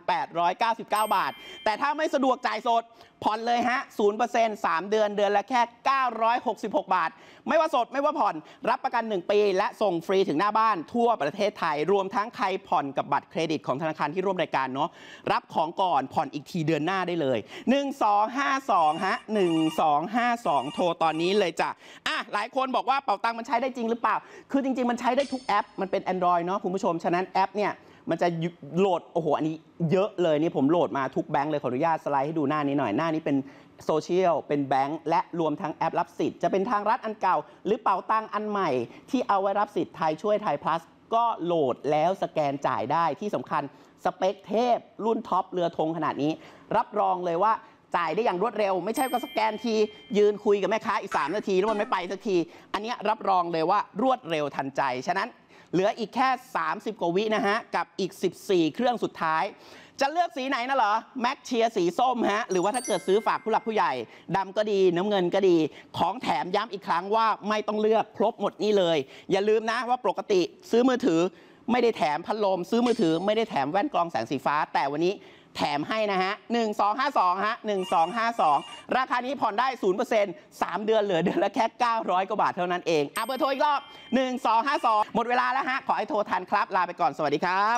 899 บาทแต่ถ้าไม่สะดวกจ่ายสดผ่อนเลยฮะ 0% 3 เดือนเดือนละแค่966 บาทไม่ว่าสดไม่ว่าผ่อนรับประกัน1 ปีและส่งฟรีถึงหน้าบ้านทั่วประเทศไทยรวมทั้งใครผ่อนกับบัตรเครดิตของธนาคารที่ร่วมรายการเนาะรับของก่อนผ่อนอีกทีเดือนหน้าได้เลย1252ฮะ1252โทรตอนนี้เลยจ้ะหลายคนบอกว่าเป๋าตังค์มันใช้ได้จริงหรือเปล่าคือจริงๆมันใช้ได้ทุกแอปมันเป็น Android เนาะคุณผู้ชมฉะนั้นแอปเนี่ยมันจะโหลดโอ้โหอันนี้เยอะเลยนี่ผมโหลดมาทุกแบงค์เลยขออนุญาตสไลด์ให้ดูหน้านี้หน่อยหน้านี้เป็นโซเชียลเป็นแบงค์และรวมทั้งแอปรับสิทธิ์จะเป็นทางรัฐอันเก่าหรือเป๋าตังค์อันใหม่ที่เอาไว้รับสิทธิ์ไทยช่วยไทย plus ก็โหลดแล้วสแกนจ่ายได้ที่สำคัญสเปคเทพรุ่นท็อปเรือธงขนาดนี้รับรองเลยว่าจ่ายได้อย่างรวดเร็วไม่ใช่ก็สแกนทียืนคุยกับแม่ค้าอีก3 นาทีแล้วมันไม่ไปสักทีอันนี้รับรองเลยว่ารวดเร็วทันใจฉะนั้นเหลืออีกแค่30 กว่าวินะฮะกับอีก14 เครื่องสุดท้ายจะเลือกสีไหนนะเหรอแม็กเชียร์สีส้มฮะหรือว่าถ้าเกิดซื้อฝากผู้หลักผู้ใหญ่ดำก็ดีน้ำเงินก็ดีของแถมย้ำอีกครั้งว่าไม่ต้องเลือกครบหมดนี่เลยอย่าลืมนะว่าปกติซื้อมือถือไม่ได้แถมพัดลมซื้อมือถือไม่ได้แถมแว่นกรองแสงสีฟ้าแต่วันนี้แถมให้นะฮะ1252ฮะ1252ราคานี้ผ่อนได้ 0% 3 เดือนเหลือเดือนละแค่900 กว่าบาทเท่านั้นเองเบอร์โทรอีกรอบ1252หมดเวลาแล้วฮะขอให้โทรทันครับลาไปก่อนสวัสดีครับ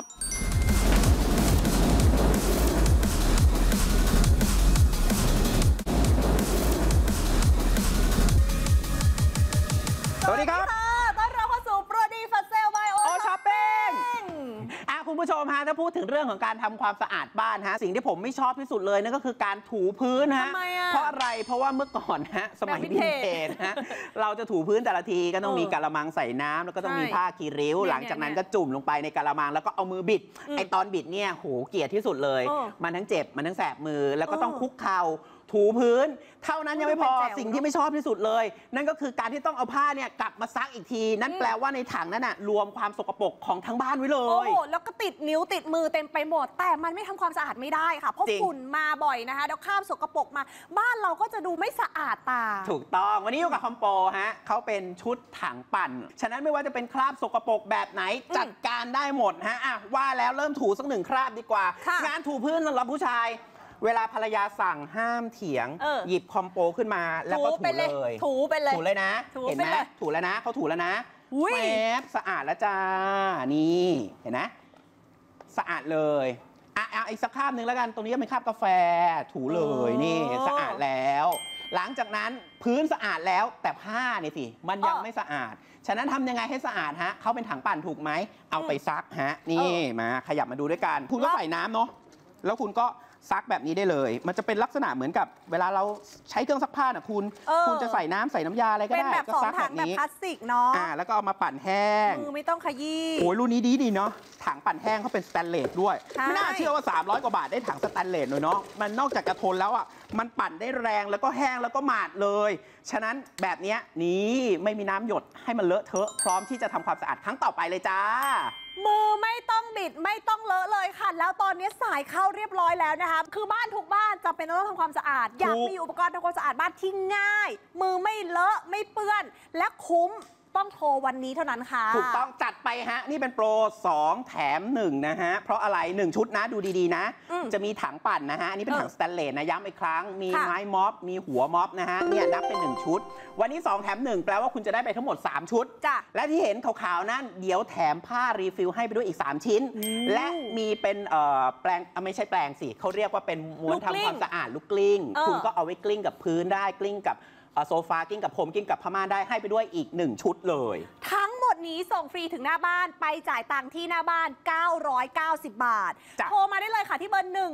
สวัสดีครับต้อนรับเข้าสู่โปรดีฟัสเซลไบโอช้อปปิ้งคุณผู้ชมฮะถ้าพูดถึงเรื่องของการทำความสะอาดบ้านฮะสิ่งที่ผมไม่ชอบที่สุดเลยนั่นก็คือการถูพื้นฮะเพราะอะไรเพราะว่าเมื่อก่อนฮะสมัยวินเทจฮะเราจะถูพื้นแต่ละทีก็ต้องมีกะละมังใส่น้ำแล้วก็ต้องมีผ้าคีริ้วหลังจากนั้นก็จุ่มลงไปในกะละมังแล้วก็เอามือบิดไอตอนบิดเนี่ยโหเกลียดที่สุดเลยมันทั้งเจ็บมันทั้งแสบมือแล้วก็ต้องคุกเข่าถูพื้นเท่านั้นยังไม่พอสิ่งที่ไม่ชอบที่สุดเลยนั่นก็คือการที่ต้องเอาผ้าเนี่ยกลับมาซักอีกทีนั่นแปลว่าในถังนั้นน่ะรวมความสกปรกของทั้งบ้านไว้เลยแล้วก็ติดนิ้วติดมือเต็มไปหมดแต่มันไม่ทำความสะอาดไม่ได้ค่ะเพราะฝุ่นมาบ่อยนะคะเดี๋ยวข้ามสกปรกมาบ้านเราก็จะดูไม่สะอาดตาถูกต้องวันนี้อยู่กับคอมโปฮะเขาเป็นชุดถังปั่นฉะนั้นไม่ว่าจะเป็นคราบสกปรกแบบไหนจัดการได้หมดฮะว่าแล้วเริ่มถูสัก1 คราบดีกว่างานถูพื้นสำหรับผู้ชายเวลาภรรยาสั่งห้ามเถียงหยิบคอมโปขึ้นมาแล้วก็ถูเลยถูไปเลยถูเลยนะเห็นไหมถูแล้วนะเขาถูแล้วนะแป๊บสะอาดแล้วจ้านี่เห็นไหมสะอาดเลยอีกสักคราบนึงแล้วกันตรงนี้ก็เป็นคราบกาแฟถูเลยนี่สะอาดแล้วหลังจากนั้นพื้นสะอาดแล้วแต่ผ้านี่สิมันยังไม่สะอาดฉะนั้นทำยังไงให้สะอาดฮะเขาเป็นถังปั่นถูกไหมเอาไปซักฮะนี่มาขยับมาดูด้วยกันคุณก็ใส่น้ำเนาะแล้วคุณก็ซักแบบนี้ได้เลยมันจะเป็นลักษณะเหมือนกับเวลาเราใช้เครื่องซักผ้าน่ะคุณจะใส่น้ำใส่น้ำยาอะไรก็ได้ก็ซักแบบนี้แบบพลาสติกเนาะแล้วก็เอามาปั่นแห้งมือไม่ต้องขยี้โอ้ยรุ่นนี้ดีเนาะถังปั่นแห้งเขาเป็นสแตนเลสด้วยไม่น่าเชื่อว่า300 กว่าบาทได้ถังสแตนเลสเลยเนาะมันนอกจากจะทนแล้วมันปั่นได้แรงแล้วก็แห้งแล้วก็หมาดเลยฉะนั้นแบบนี้นี่ไม่มีน้ำหยดให้มันเลอะเทอะพร้อมที่จะทำความสะอาดครั้งต่อไปเลยจ้ามือไม่ต้องบิดไม่ต้องเลอะเลยค่ะแล้วตอนนี้สายเข้าเรียบร้อยแล้วนะคะคือบ้านทุกบ้านจำเป็นต้องทำความสะอาดอยากมีอุปกรณ์ทำความสะอาดบ้านที่ง่ายมือไม่เลอะไม่เปื้อนและคุ้มต้องโทรวันนี้เท่านั้นค่ะถูกต้องจัดไปฮะนี่เป็นโปร2 แถม 1นะฮะเพราะอะไร1 ชุดนะดูดีๆนะจะมีถังปั่นนะฮะอันนี้เป็นถังสแตนเลสนะย้ำอีกครั้งมีไม้ม็อบมีหัวม็อบนะฮะเนี่ยนับเป็น1 ชุดวันนี้2 แถม 1แปลว่าคุณจะได้ไปทั้งหมด3 ชุดและที่เห็นขาวๆนั่นเดี๋ยวแถมผ้ารีฟิลให้ไปด้วยอีก3 ชิ้นและมีเป็นแปรงไม่ใช่แปรงสิเขาเรียกว่าเป็นม้วนทำความสะอาดลูกกลิ้งคุณก็เอาไว้กลิ้งกับพื้นได้กลิ้งกับโซฟากิ้งกับผมกิ้งกับผ้าม่านได้ให้ไปด้วยอีก1 ชุดเลยทั้งหมดนี้ส่งฟรีถึงหน้าบ้านไปจ่ายตังค์ที่หน้าบ้าน990 บาทโทรมาได้เลยค่ะที่เบอร์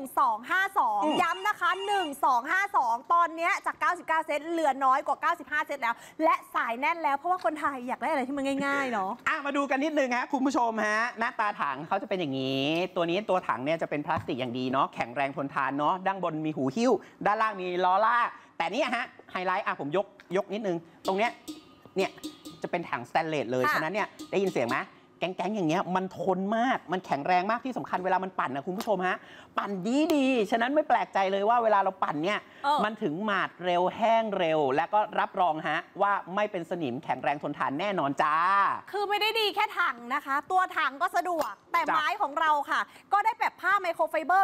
1252ย้ำนะคะ1252ตอนนี้จาก99 เซตเหลือน้อยกว่า95 เซตแล้วและสายแน่นแล้วเพราะว่าคนไทยอยากได้อะไรที่มันง่ายๆเนาะมาดูกันนิดนึงฮะคุณผู้ชมฮะหน้าตาถังเขาจะเป็นอย่างนี้ตัวถังเนี่ยจะเป็นพลาสติกอย่างดีเนาะแข็งแรงทนทานเนาะด้านบนมีหูหิ้วด้านล่างมีล้อลากแต่นี่ฮะไฮไลท์ผมยกนิดนึงตรงเนี้ยเนี่ยจะเป็นถังสแตนเลสเลยฉะนั้นเนี่ยได้ยินเสียงไหมแก๊งอย่างเงี้ยมันทนมากมันแข็งแรงมากที่สำคัญเวลามันปั่นนะคุณผู้ชมฮะปั่นดีฉะนั้นไม่แปลกใจเลยว่าเวลาเราปั่นเนี่ยมันถึงหมาดเร็วแห้งเร็วและก็รับรองฮะว่าไม่เป็นสนิมแข็งแรงทนทานแน่นอนจ้าคือไม่ได้ดีแค่ถังนะคะตัวถังก็สะดวกแต่ไม้ของเราค่ะก็ได้แบบผ้าไมโครไฟเบอร์